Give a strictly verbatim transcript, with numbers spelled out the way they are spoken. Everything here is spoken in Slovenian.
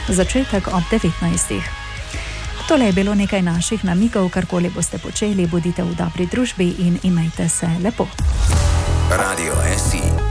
začetek ob devetnajstih. Tole je bilo nekaj naših namigov, karkoli boste počeli, bodite v dobri družbi in imejte se lepo. Radio S I